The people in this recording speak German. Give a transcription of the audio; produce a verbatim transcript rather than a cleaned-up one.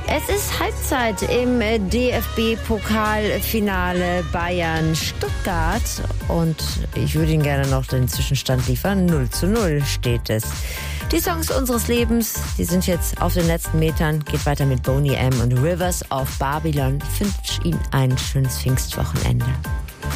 Es ist Halbzeit im D F B-Pokalfinale Bayern-Stuttgart und ich würde Ihnen gerne noch den Zwischenstand liefern. null zu null steht es. Die Songs unseres Lebens, die sind jetzt auf den letzten Metern. Geht weiter mit Boney M. und Rivers of Babylon. Ich wünsche Ihnen ein schönes Pfingstwochenende.